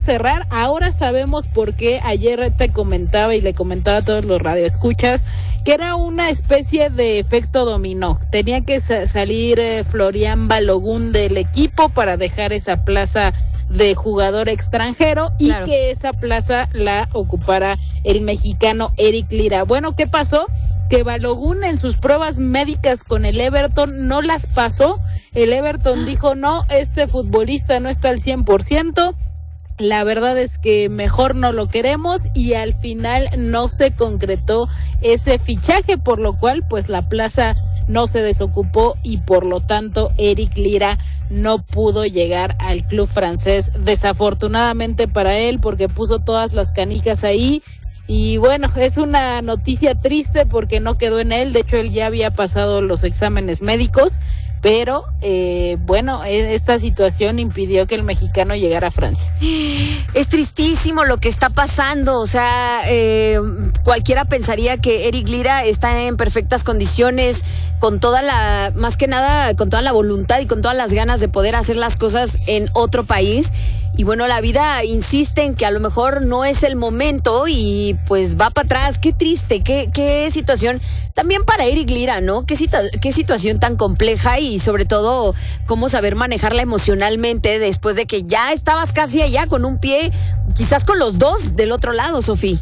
cerrar. Ahora sabemos por qué. Ayer te comentaba y le comentaba a todos los radioescuchas que era una especie de efecto dominó. Tenía que salir Florian Balogun del equipo para dejar esa plaza de jugador extranjero y claro, que esa plaza la ocupara el mexicano Eric Lira. Bueno, ¿qué pasó? Que Balogun en sus pruebas médicas con el Everton no las pasó. El Everton dijo, no, este futbolista no está al 100%. La verdad es que mejor no lo queremos y al final no se concretó ese fichaje, por lo cual pues la plaza no se desocupó y por lo tanto Eric Lira no pudo llegar al club francés, desafortunadamente para él, porque puso todas las canicas ahí. Y bueno, es una noticia triste porque no quedó en él. De hecho, él ya había pasado los exámenes médicos, pero bueno, esta situación impidió que el mexicano llegara a Francia. Es tristísimo lo que está pasando. O sea, cualquiera pensaría que Eric Lira está en perfectas condiciones, con toda la, más que nada, con toda la voluntad y con todas las ganas de poder hacer las cosas en otro país. Y bueno, la vida insiste en que a lo mejor no es el momento y pues va para atrás. Qué triste, qué situación también para Eric Lira, ¿no? Qué situación tan compleja y sobre todo cómo saber manejarla emocionalmente después de que ya estabas casi allá con un pie, quizás con los dos del otro lado, Sofía.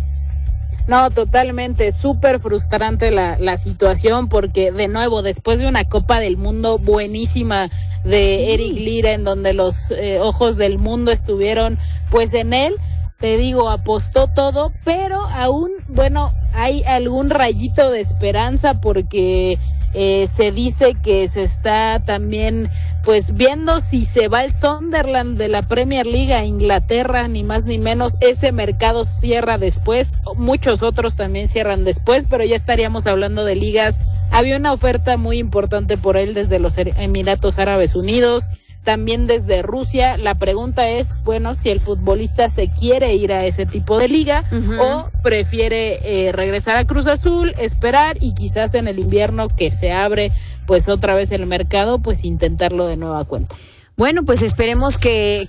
No, totalmente, súper frustrante la situación porque de nuevo, después de una Copa del Mundo buenísima de Eric Lira, en donde los ojos del mundo estuvieron pues en él, te digo, apostó todo, pero aún, bueno, hay algún rayito de esperanza porque se dice que se está también pues viendo si se va el Sunderland de la Premier League a Inglaterra, ni más ni menos. Ese mercado cierra después, muchos otros también cierran después, pero ya estaríamos hablando de ligas. Había una oferta muy importante por él desde los Emiratos Árabes Unidos, también desde Rusia. La pregunta es, bueno, si el futbolista se quiere ir a ese tipo de liga o prefiere regresar a Cruz Azul, esperar y quizás en el invierno que se abre pues otra vez el mercado, pues intentarlo de nueva cuenta. Bueno, pues esperemos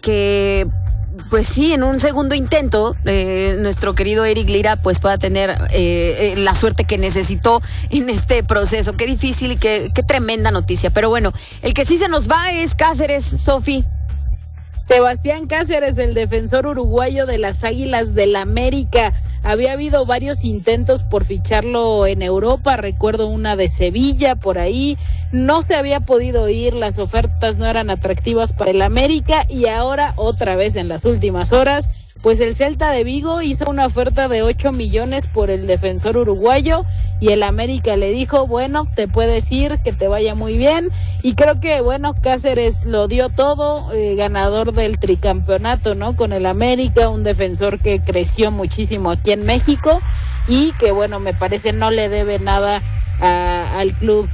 que pues sí, en un segundo intento, nuestro querido Eric Lira pues pueda tener la suerte que necesitó en este proceso. Qué difícil y qué tremenda noticia. Pero bueno, el que sí se nos va es Cáceres, Sofi. Sebastián Cáceres, el defensor uruguayo de las Águilas del América. Había habido varios intentos por ficharlo en Europa, recuerdo una de Sevilla por ahí, no se había podido ir, las ofertas no eran atractivas para el América y ahora otra vez en las últimas horas, pues el Celta de Vigo hizo una oferta de 8 millones por el defensor uruguayo y el América le dijo, bueno, te puedes ir, que te vaya muy bien. Y creo que, bueno, Cáceres lo dio todo, ganador del tricampeonato, ¿no? Con el América, un defensor que creció muchísimo aquí en México y que, bueno, me parece no le debe nada al club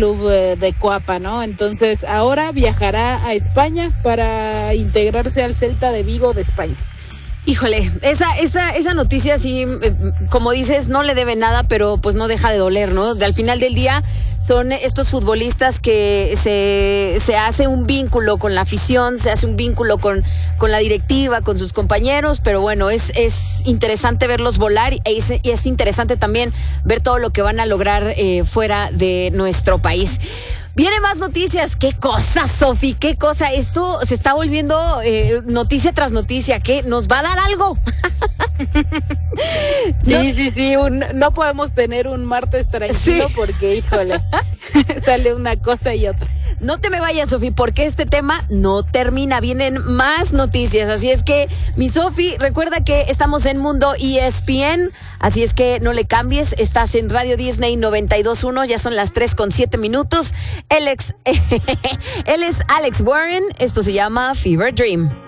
de Coapa, ¿no? Entonces ahora viajará a España para integrarse al Celta de Vigo de España. Híjole, esa noticia sí, como dices, no le debe nada, pero pues no deja de doler, ¿no? Al final del día son estos futbolistas que se hace un vínculo con la afición, se hace un vínculo con la directiva, con sus compañeros, pero bueno, es interesante verlos volar y es interesante también ver todo lo que van a lograr fuera de nuestro país. Viene más noticias. ¿Qué cosa, Sofi? ¿Qué cosa? Esto se está volviendo noticia tras noticia. ¿Qué? ¿Nos va a dar algo? Sí. No podemos tener un martes tranquilo porque, híjole, sale una cosa y otra. No te me vayas, Sofi, porque este tema no termina. Vienen más noticias. Así es que, mi Sofi, recuerda que estamos en Mundo ESPN. Así es que no le cambies. Estás en Radio Disney 92.1. Ya son las 3:07. Él es Alex Warren. Esto se llama Fever Dream.